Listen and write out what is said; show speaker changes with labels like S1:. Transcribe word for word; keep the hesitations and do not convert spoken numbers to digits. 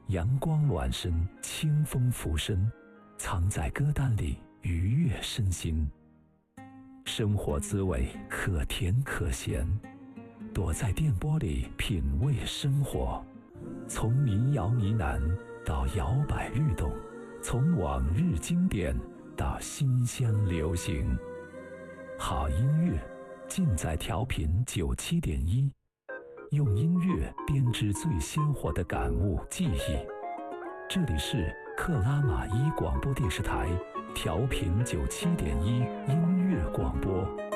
S1: 阳光暖身，清风拂身，藏在歌单里，愉悦身心。生活滋味可甜可咸，躲在电波里品味生活。从民谣呢喃到摇摆律动，从往日经典到新鲜流行。好音乐尽在调频九七点一，用音乐编织最鲜活的感悟记忆。这里是克拉玛依广播电视台调频九七点一音乐广播。